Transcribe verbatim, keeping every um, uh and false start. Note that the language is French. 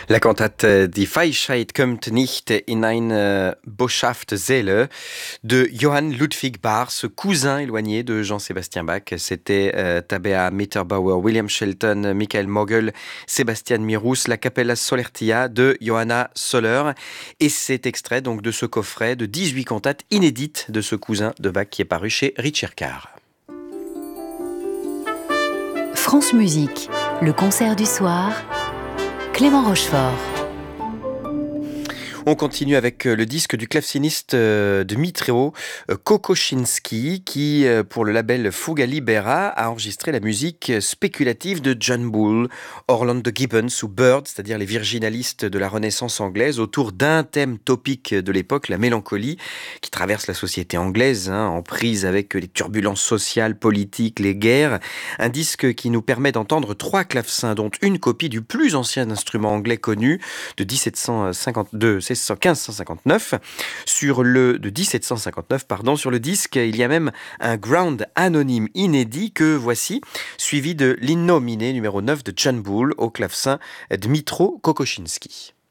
La cantate Die Weisheit kommt nicht in eine Botschaft Seele de Johann Ludwig Bach, ce cousin éloigné de Jean-Sébastien Bach. C'était euh, Tabea Mitterbauer, William Shelton, Michael Mogel, Sébastien Mirous, la Capella Solertia de Johanna Soler. Et c'est extrait donc de ce coffret de dix-huit cantates inédites de ce cousin de Bach qui est paru chez Richard Carr. France Musique, le concert du soir, Clément Rochefort. On continue avec le disque du claveciniste Dmytro Kokoschinski qui, pour le label Fuga Libera, a enregistré la musique spéculative de John Bull, Orlando Gibbons ou Bird, c'est-à-dire les virginalistes de la Renaissance anglaise, autour d'un thème topique de l'époque, la mélancolie, qui traverse la société anglaise, hein, en prise avec les turbulences sociales, politiques, les guerres. Un disque qui nous permet d'entendre trois clavecins, dont une copie du plus ancien instrument anglais connu, de dix-sept cent cinquante-deux, quinze cent cinquante-neuf. Sur le, de dix-sept cent cinquante-neuf, pardon, sur le disque, il y a même un ground anonyme inédit que voici, suivi de l'innominé numéro neuf de John Bull au clavecin Dmytro Kokoschinski.